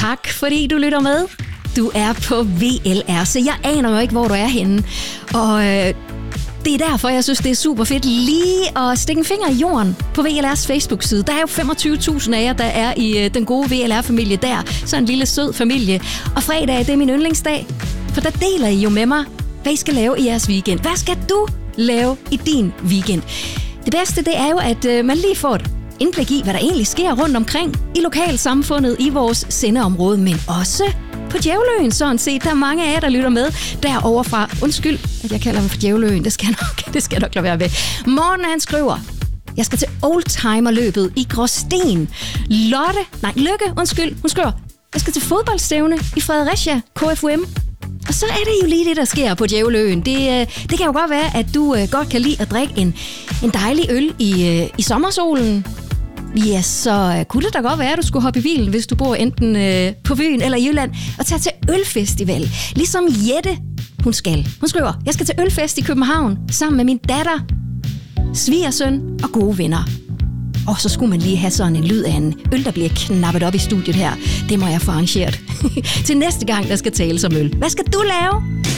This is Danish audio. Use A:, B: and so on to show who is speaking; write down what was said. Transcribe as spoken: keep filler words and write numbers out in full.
A: Tak, fordi du lytter med. Du er på V L R, så jeg aner jo ikke, hvor du er henne. Og øh, det er derfor, jeg synes, det er super fedt lige at stikke en finger i jorden på V L R's Facebook-side. Der er jo femogtyve tusind af jer, der er i øh, den gode V L R-familie der. Så en lille sød familie. Og fredag, det er min yndlingsdag, for der deler I jo med mig, hvad I skal lave i jeres weekend. Hvad skal du lave i din weekend? Det bedste, det er jo, at øh, man lige får et indblik i, hvad der egentlig sker rundt omkring i lokalsamfundet, i vores sendeområde, men også på Djævleøen, sådan set. Der er mange af jer, der lytter med derovre fra. Undskyld, at jeg kalder mig for Djævleøen. Det skal jeg nok, det skal jeg nok lade være ved. Morten, han skriver, jeg skal til oldtimerløbet i Gråsten. Lotte, nej, Lykke, undskyld, hun skriver, jeg skal til fodboldstævne i Fredericia, K F U M. Og så er det jo lige det, der sker på Djævleøen. Det, det kan jo godt være, at du godt kan lide at drikke en, en dejlig øl i, i sommersolen. Ja, så kunne det da godt være, at du skulle hoppe i bilen, hvis du bor enten øh, på Fyn eller i Jylland, og tage til ølfestival. Ligesom Jette, hun skal. Hun skriver, jeg skal til ølfest i København, sammen med min datter, svigersøn og gode venner. Og så skulle man lige have sådan en lyd af en øl, der bliver knappet op i studiet her. Det må jeg få arrangeret. Til næste gang, der skal tales om øl. Hvad skal du lave?